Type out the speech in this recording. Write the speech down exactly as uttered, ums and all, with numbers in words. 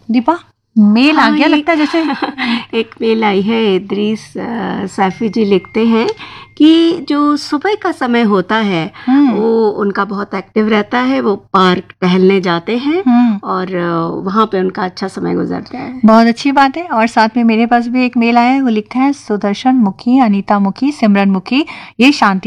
Deepa, mail आ गया लगता है जैसे। एक मेल आई है, इद्रीस सैफी जी लिखते हैं कि जो सुबह का समय होता है वो उनका बहुत एक्टिव रहता है, वो पार्क टहलने जाते हैं और वहाँ पे उनका अच्छा समय गुजरता है। बहुत अच्छी बात है। और साथ में मेरे पास भी एक मेल आया है, वो लिखता है सुदर्शन मुखी, अनीता मुखी, सिमरन मुखी, ये शांति